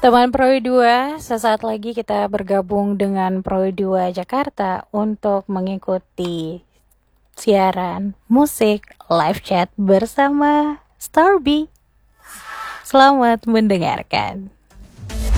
Teman Pro 2, sesaat lagi kita bergabung dengan Pro 2 Jakarta untuk mengikuti siaran musik live chat bersama Starby. Selamat mendengarkan.